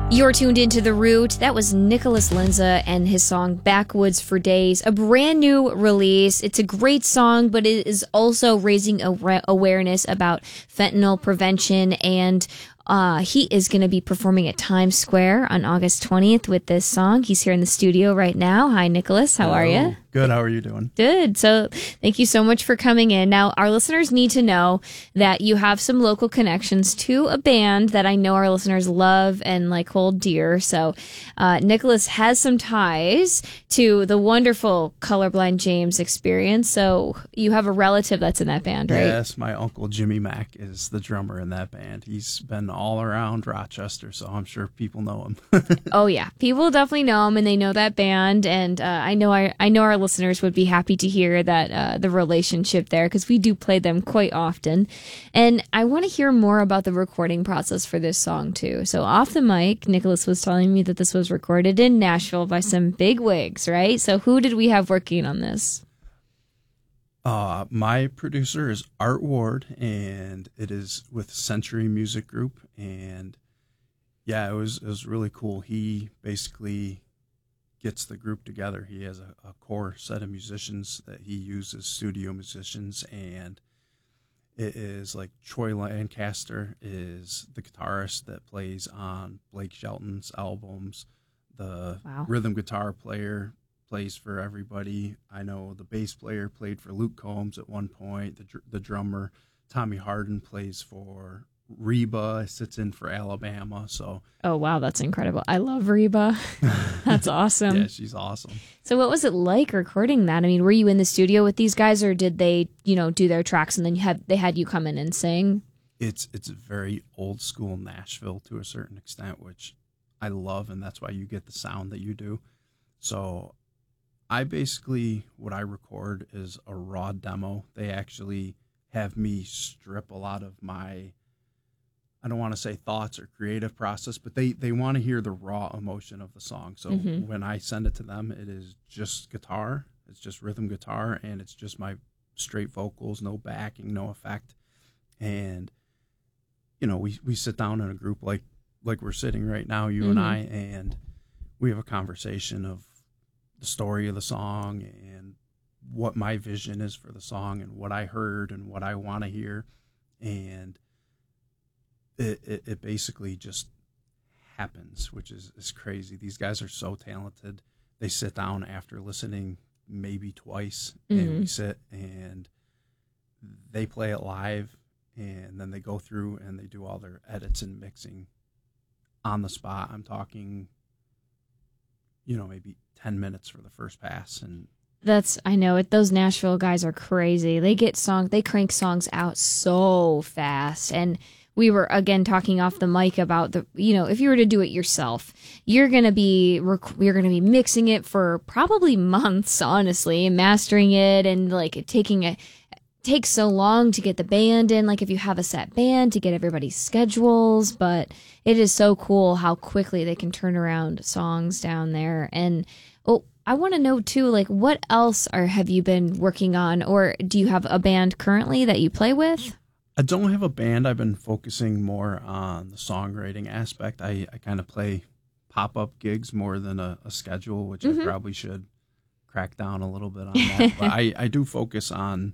You're tuned into The Root. That was Nicholas Linza and his song Backwoods for Days, a brand new release. It's a great song, but it is also raising awareness about fentanyl prevention, and he is going to be performing at Times Square on August 20th with this song. He's here in the studio right now. Hi, Nicholas. How are you? Good. How are you doing? Good. So thank you so much for coming in. Now, our listeners need to know that you have some local connections to a band that I know our listeners love and like hold dear. So Nicholas has some ties to the wonderful Colorblind James Experience. So you have a relative that's in that band, right? Yes, my uncle Jimmy Mack is the drummer in that band. He's been all around Rochester, so I'm sure people know him. Oh yeah, people definitely know him, and they know that band. And I know our listeners would be happy to hear that the relationship there, because we do play them quite often. And I want to hear more about the recording process for this song too. So off the mic, Nicholas was telling me that this was recorded in Nashville by some big wigs, right? So who did we have working on this? My producer is Art Ward, and it is with Century Music Group. And yeah, it was really cool. He basically gets the group together. He has a core set of musicians that he uses, studio musicians, and it is like Troy Lancaster is the guitarist that plays on Blake Shelton's albums. The rhythm guitar player plays for everybody. I know the bass player played for Luke Combs at one point. The drummer, Tommy Harden, plays for Reba, sits in for Alabama. So oh wow, that's incredible. I love Reba. That's awesome. Yeah, she's awesome. So what was it like recording that? I mean, were you in the studio with these guys, or did they, do their tracks and then they had you come in and sing? It's very old school Nashville to a certain extent, which I love, and that's why you get the sound that you do. So what I record is a raw demo. They actually have me strip a lot of my, I don't want to say thoughts or creative process, but they want to hear the raw emotion of the song. So when I send it to them, it is just guitar. It's just rhythm guitar, and it's just my straight vocals, no backing, no effect. And, we sit down in a group like we're sitting right now, you and I, and we have a conversation of the story of the song and what my vision is for the song and what I heard and what I want to hear. And it basically just happens, which is crazy. These guys are so talented. They sit down after listening maybe twice, and we sit and they play it live, and then they go through and they do all their edits and mixing on the spot. I'm talking, maybe 10 minutes for the first pass. And I know it. Those Nashville guys are crazy. They crank songs out so fast. And we were again talking off the mic about if you were to do it yourself, you're gonna be mixing it for probably months, honestly, and mastering it, and like it takes so long to get the band in. Like if you have a set band, to get everybody's schedules, but it is so cool how quickly they can turn around songs down there. And I want to know too, like what else have you been working on, or do you have a band currently that you play with? I don't have a band. I've been focusing more on the songwriting aspect. I kind of play pop-up gigs more than a schedule, which I probably should crack down a little bit on that. But I do focus on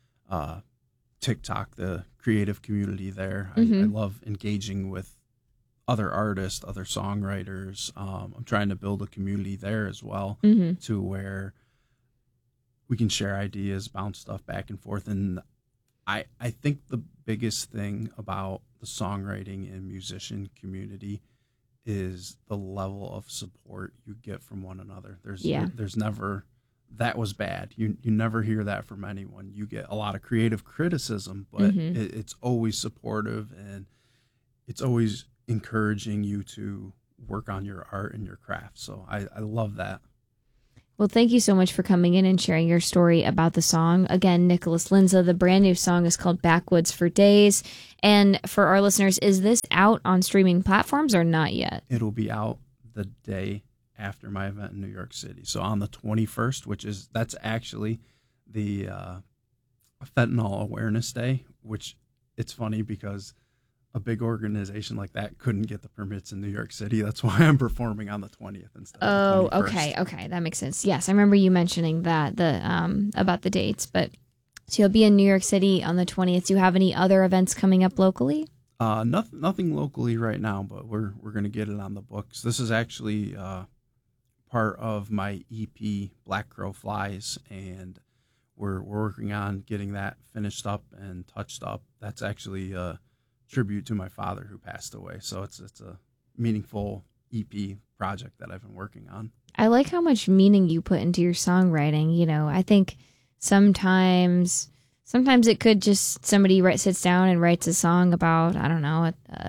TikTok, the creative community there. I love engaging with other artists, other songwriters. I'm trying to build a community there as well, to where we can share ideas, bounce stuff back and forth. And I think the biggest thing about the songwriting and musician community is the level of support you get from one another. There's never, that was bad. You never hear that from anyone. You get a lot of creative criticism, but it's always supportive, and it's always encouraging you to work on your art and your craft. So I love that. Well, thank you so much for coming in and sharing your story about the song. Again, Nicholas Linza, the brand new song is called Backwoods for Days. And for our listeners, is this out on streaming platforms or not yet? It'll be out the day after my event in New York City. So on the 21st, that's actually the Fentanyl Awareness Day, which it's funny because a big organization like that couldn't get the permits in New York City. That's why I'm performing on the 20th instead of the 21st. Okay, that makes sense. Yes, I remember you mentioning that about the dates. But so you'll be in New York City on the 20th. Do you have any other events coming up locally? Nothing locally right now, but we're gonna get it on the books. This is actually part of my EP, Black Crow Flies, and we're working on getting that finished up and touched up. That's actually a tribute to my father who passed away, so it's a meaningful EP project that I've been working on. I like how much meaning you put into your songwriting. You know, I think sometimes it could just somebody sits down and writes a song about, I don't know,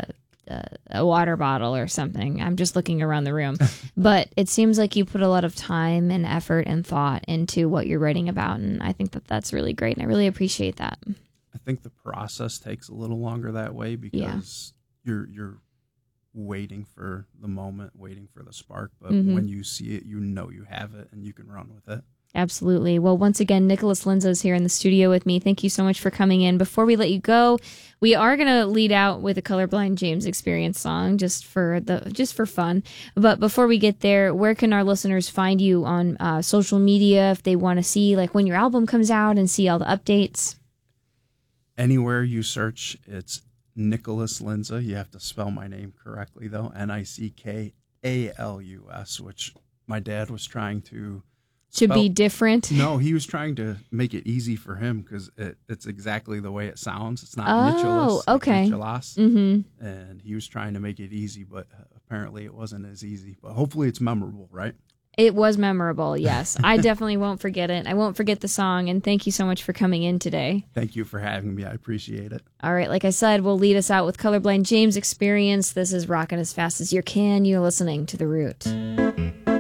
a water bottle or something. I'm just looking around the room. But it seems like you put a lot of time and effort and thought into what you're writing about. And I think that that's really great. And I really appreciate that. I think the process takes a little longer that way because you're waiting for the moment, waiting for the spark. But when you see it, you know you have it and you can run with it. Absolutely. Well, once again, Nicholas Linza is here in the studio with me. Thank you so much for coming in. Before we let you go, we are going to lead out with a Colorblind James Experience song just for fun. But before we get there, where can our listeners find you on social media if they want to see like when your album comes out and see all the updates? Anywhere you search, it's Nicholas Linza. You have to spell my name correctly, though. Nickalus, which my dad was trying to be different. No, he was trying to make it easy for him because it's exactly the way it sounds. It's not Nicholas. Oh, okay. Nicholas. And he was trying to make it easy, but apparently it wasn't as easy. But hopefully it's memorable, right? It was memorable, yes. I definitely won't forget it. I won't forget the song, and thank you so much for coming in today. Thank you for having me. I appreciate it. All right, like I said, we'll lead us out with Colorblind James Experience. This is Rockin' as Fast as You Can. You're listening to The Root.